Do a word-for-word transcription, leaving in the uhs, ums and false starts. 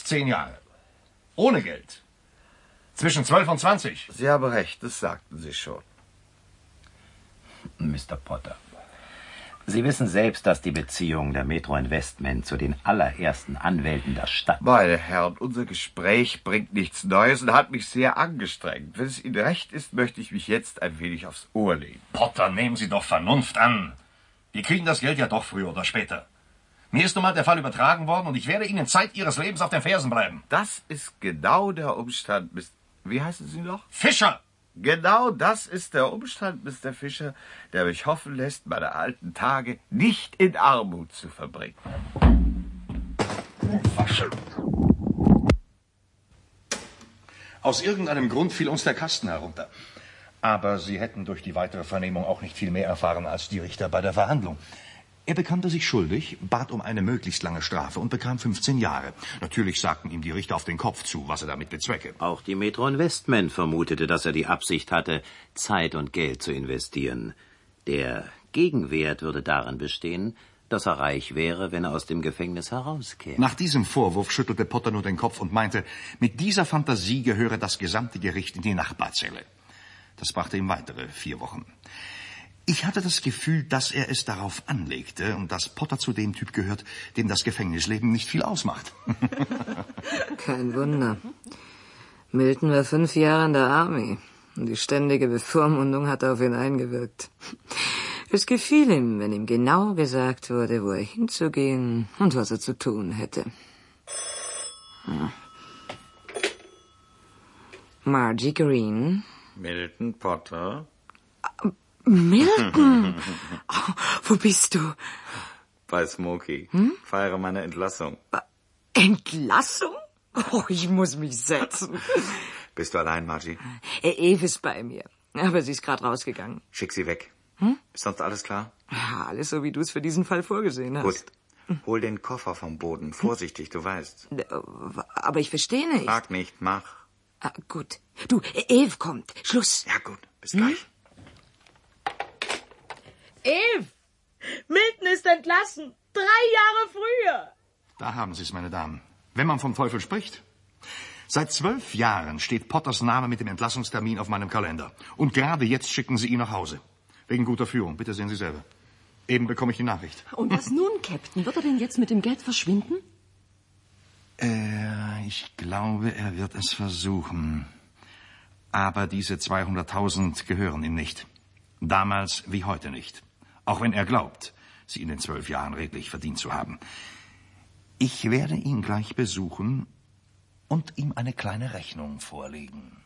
fünfzehn Jahre. Ohne Geld. Zwischen zwölf und zwanzig. Sie haben recht, das sagten Sie schon. Mister Potter, Sie wissen selbst, dass die Beziehung der Metro Investment zu den allerersten Anwälten der Stadt... Meine Herren, unser Gespräch bringt nichts Neues und hat mich sehr angestrengt. Wenn es Ihnen recht ist, möchte ich mich jetzt ein wenig aufs Ohr legen. Potter, nehmen Sie doch Vernunft an. Wir kriegen das Geld ja doch früher oder später. Mir ist nun mal der Fall übertragen worden und ich werde Ihnen Zeit Ihres Lebens auf den Fersen bleiben. Das ist genau der Umstand, Mister Wie heißen Sie noch? Fischer! Genau das ist der Umstand, Mister Fischer, der mich hoffen lässt, meine alten Tage nicht in Armut zu verbringen. Aus irgendeinem Grund fiel uns der Kasten herunter. Aber Sie hätten durch die weitere Vernehmung auch nicht viel mehr erfahren als die Richter bei der Verhandlung. Er bekannte sich schuldig, bat um eine möglichst lange Strafe und bekam fünfzehn Jahre. Natürlich sagten ihm die Richter auf den Kopf zu, was er damit bezwecke. Auch die Metro Investment vermutete, dass er die Absicht hatte, Zeit und Geld zu investieren. Der Gegenwert würde darin bestehen, dass er reich wäre, wenn er aus dem Gefängnis herauskäme. Nach diesem Vorwurf schüttelte Potter nur den Kopf und meinte, mit dieser Fantasie gehöre das gesamte Gericht in die Nachbarzelle. Das brachte ihm weitere vier Wochen. Ich hatte das Gefühl, dass er es darauf anlegte und dass Potter zu dem Typ gehört, dem das Gefängnisleben nicht viel ausmacht. Kein Wunder. Milton war fünf Jahre in der Army und die ständige Bevormundung hatte auf ihn eingewirkt. Es gefiel ihm, wenn ihm genau gesagt wurde, wo er hinzugehen und was er zu tun hätte. Hm. Margie Green. Milton Potter. Milton! Oh, wo bist du? Bei Smokey. Hm? Feiere meine Entlassung. Entlassung? Oh, ich muss mich setzen. Bist du allein, Margie? Eve ist bei mir, aber sie ist gerade rausgegangen. Schick sie weg. Hm? Ist sonst alles klar? Ja, alles so, wie du es für diesen Fall vorgesehen hast. Gut. Hol den Koffer vom Boden. Vorsichtig, du weißt. Aber ich verstehe nicht. Frag nicht, mach. Ah, gut. Du, Eve kommt. Schluss. Ja, gut. Bis gleich. Hm? Eve! Milton ist entlassen. Drei Jahre früher. Da haben Sie es, meine Damen. Wenn man vom Teufel spricht. Seit zwölf Jahren steht Potters Name mit dem Entlassungstermin auf meinem Kalender. Und gerade jetzt schicken Sie ihn nach Hause. Wegen guter Führung. Bitte sehen Sie selber. Eben bekomme ich die Nachricht. Und was nun, Captain? Wird er denn jetzt mit dem Geld verschwinden? Äh, ich glaube, er wird es versuchen. Aber diese zweihunderttausend gehören ihm nicht. Damals wie heute nicht. Auch wenn er glaubt, sie in den zwölf Jahren redlich verdient zu haben. Ich werde ihn gleich besuchen und ihm eine kleine Rechnung vorlegen.